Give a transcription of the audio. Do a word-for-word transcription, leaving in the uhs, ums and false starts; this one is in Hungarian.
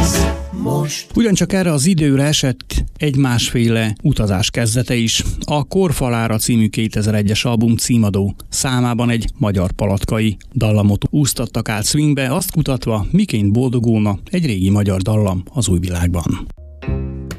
Ugyancsak erre az időre esett egy másféle utazás kezdete is. A Korfalára című kétezer-egyes album címadó számában egy magyar palatkai dallamot úsztattak át swingbe, azt kutatva, miként boldogulna egy régi magyar dallam az új világban.